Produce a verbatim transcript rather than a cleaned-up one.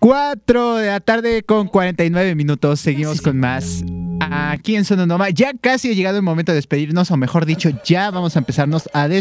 cuatro de la tarde con cuarenta y nueve minutos. Seguimos con más aquí en Sononoma. Ya casi ha llegado el momento de despedirnos, o mejor dicho, ya vamos a empezarnos a despedir.